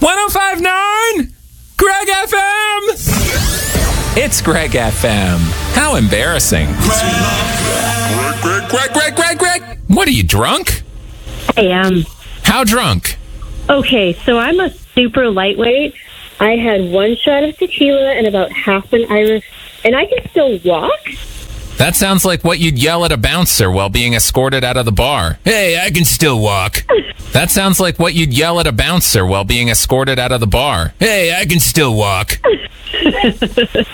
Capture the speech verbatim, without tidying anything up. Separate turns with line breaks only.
one oh five point nine Greg F M. It's Greg F M. How embarrassing. Greg, Greg, Greg, Greg, Greg, Greg. What are you, drunk?
I am.
How drunk?
Okay, so I'm a super lightweight. I had one shot of tequila and about half an Irish, and I can still walk.
That sounds like what you'd yell at a bouncer while being escorted out of the bar. Hey, I can still walk. That sounds like what you'd yell at a bouncer while being escorted out of the bar. Hey, I can still walk.